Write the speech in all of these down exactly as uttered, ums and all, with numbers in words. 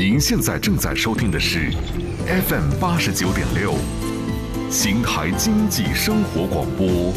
您现在正在收听的是 F M 八十九点六，邢台经济生活广播。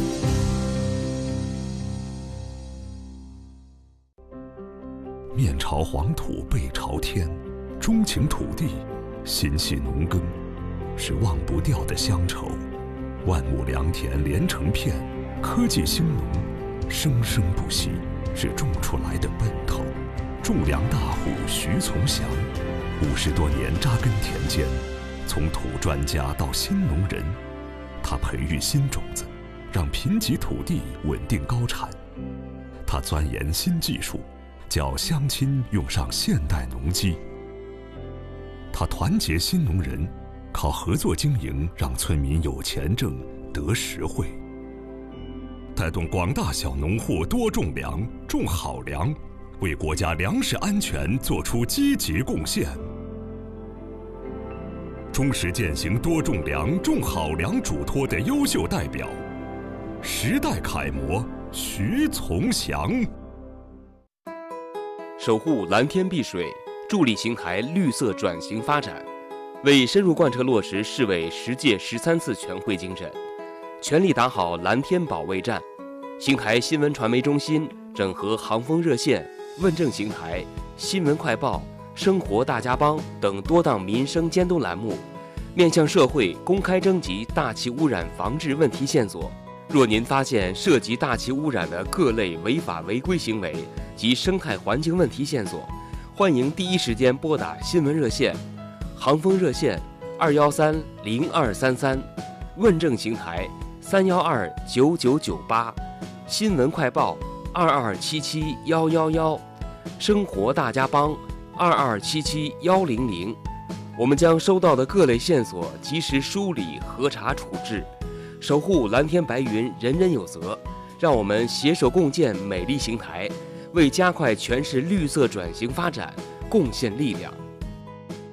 面朝黄土背朝天，钟情土地，心系农耕，是忘不掉的乡愁。万亩良田连成片，科技兴农，生生不息，是种出来的奔头。种粮大户徐从祥，五十多年扎根田间，从土专家到新农人，他培育新种子，让贫瘠土地稳定高产。他钻研新技术，叫乡亲用上现代农机。他团结新农人，靠合作经营让村民有钱挣得实惠，带动广大小农户多种粮，种好粮，为国家粮食安全做出积极贡献。忠实践行多种粮、种好粮嘱托的优秀代表，时代楷模徐从祥。 守护蓝天碧水，助力邢台绿色转型发展，为深入贯彻落实市委十届十三次全会精神，全力打好蓝天保卫战。邢台新闻传媒中心整合航风热线、问政邢台、新闻快报、生活大家帮等多档民生监督栏目，面向社会公开征集大气污染防治问题线索。若您发现涉及大气污染的各类违法违规行为及生态环境问题线索，欢迎第一时间拨打新闻热线、航风热线二幺三零二三三，问政邢台三幺二九九九八，新闻快报二二七七幺幺幺，生活大家帮二二七七幺零零。我们将收到的各类线索及时梳理、核查、处置，守护蓝天白云，人人有责。让我们携手共建美丽邢台，为加快全市绿色转型发展贡献力量。